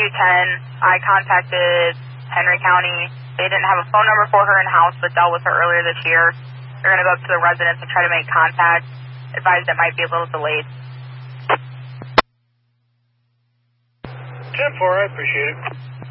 I contacted Henry County. They didn't have a phone number for her in-house, but dealt with her earlier this year. They're going to go up to the residence and try to make contact. Advised it might be a little delayed. 10-4, I appreciate it.